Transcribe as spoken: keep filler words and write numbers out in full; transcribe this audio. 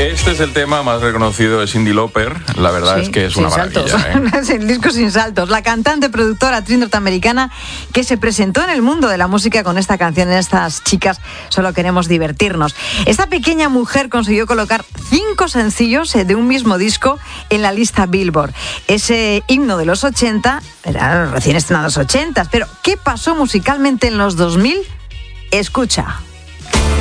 Este es el tema más reconocido de Cyndi Lauper. La verdad Sí, es que es sin una maravilla. saltos. ¿eh? Es el disco sin saltos. La cantante, productora, actriz norteamericana que se presentó en el mundo de la música con esta canción. Estas chicas solo queremos divertirnos. Esta pequeña mujer consiguió colocar cinco sencillos de un mismo disco en la lista Billboard. Ese himno de los ochenta, era recién estrenados ochenta, pero ¿qué pasó musicalmente en los dos mil? Escucha.